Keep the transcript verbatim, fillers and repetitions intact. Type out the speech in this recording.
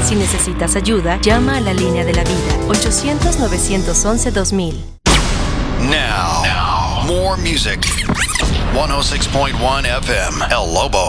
Si necesitas ayuda, llama a la línea de la vida, ochocientos, novecientos once, dos mil. Now, now, more music. one oh six point one F M, El Lobo.